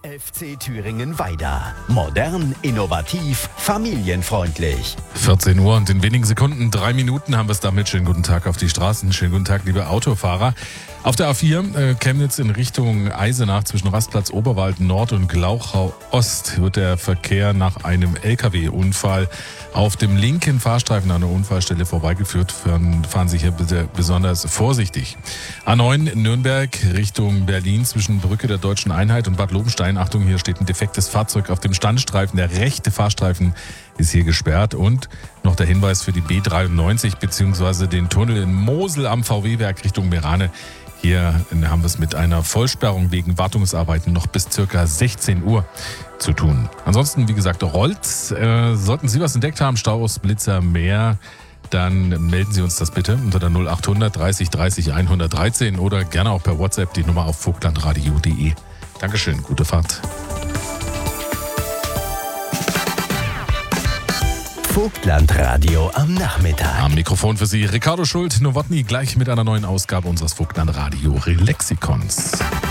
FC Thüringen Weida. Modern, innovativ, familienfreundlich. 14 Uhr und in wenigen Sekunden, 3 Minuten haben wir es damit. Schönen guten Tag auf die Straßen. Schönen guten Tag, liebe Autofahrer. Auf der A4 Chemnitz in Richtung Eisenach zwischen Rastplatz Oberwald Nord und Glauchau Ost wird der Verkehr nach einem LKW-Unfall auf dem linken Fahrstreifen an der Unfallstelle vorbeigeführt. Fahren Sie hier bitte besonders vorsichtig. A9 Nürnberg Richtung Berlin zwischen Brücke der Deutschen Einheit und Bad Lobenstein. Achtung, hier steht ein defektes Fahrzeug auf dem Standstreifen. Der rechte Fahrstreifen ist hier gesperrt. Und noch der Hinweis für die B93 bzw. den Tunnel in Mosel am VW-Werk Richtung Merane. Hier haben wir es mit einer Vollsperrung wegen Wartungsarbeiten noch bis ca. 16 Uhr zu tun. Ansonsten, wie gesagt, rollt. Sollten Sie was entdeckt haben, Staus, Blitzer, mehr, dann melden Sie uns das bitte unter der 0800 30 30 113 oder gerne auch per WhatsApp die Nummer auf vogtlandradio.de. Dankeschön, gute Fahrt. Vogtlandradio am Nachmittag. Am Mikrofon für Sie Ricardo Schult, Nowotny, gleich mit einer neuen Ausgabe unseres Vogtlandradio Lexikons.